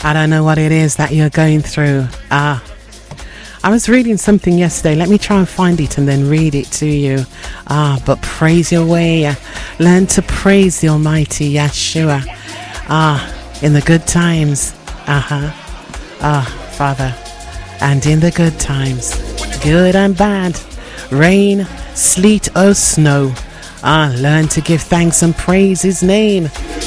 I don't know what it is that you're going through. I was reading something yesterday. Let me try and find it and then read it to you. But praise your way. Learn to praise the Almighty Yeshua. In the good times. Father. And in the good times, good and bad, rain, sleet or snow. Learn to give thanks and praise His name.